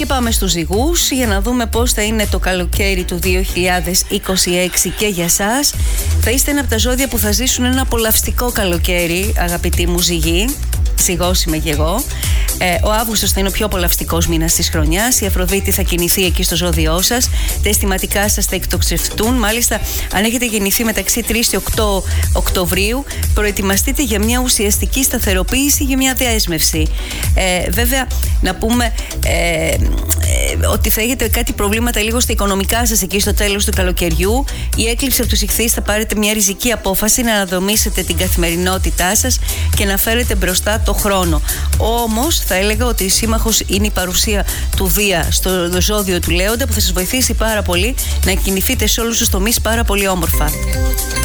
Και πάμε στους ζυγούς για να δούμε πώς θα είναι το καλοκαίρι του 2026 και για σας. Θα είστε ένα από τα ζώδια που θα ζήσουν ένα απολαυστικό καλοκαίρι, αγαπητοί μου ζυγοί. Ζυγός είμαι και εγώ. Ο Αύγουστος θα είναι ο πιο απολαυστικός μήνας της χρονιάς. Η Αφροδίτη θα κινηθεί εκεί στο ζώδιό σας. Τα αισθηματικά σας θα εκτοξευτούν. Μάλιστα, αν έχετε γεννηθεί μεταξύ 3 και 8 Οκτωβρίου, προετοιμαστείτε για μια ουσιαστική σταθεροποίηση, για μια διαέσμευση. Βέβαια, να πούμε ότι θα έχετε κάτι προβλήματα λίγο στα οικονομικά σας εκεί στο τέλος του καλοκαιριού. Η έκλειψη από τους Ιχθύες θα πάρετε μια ριζική απόφαση να αναδομήσετε την καθημερινότητά σας και να φέρετε μπροστά το χρόνο. Όμως, θα έλεγα ότι η σύμμαχος είναι η παρουσία του Δία στο ζώδιο του Λέοντα, που θα σας βοηθήσει πάρα πολύ να κινηθείτε σε όλους τους τομείς πάρα πολύ όμορφα.